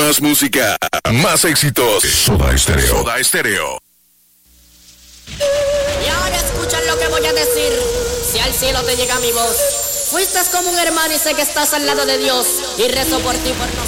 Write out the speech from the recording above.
Más música, más éxitos. Soda Stereo. Soda Stereo. Y ahora escuchan lo que voy a decir. Si al cielo te llega mi voz, fuiste como un hermano y sé que estás al lado de Dios. Y rezo por ti, por nosotros.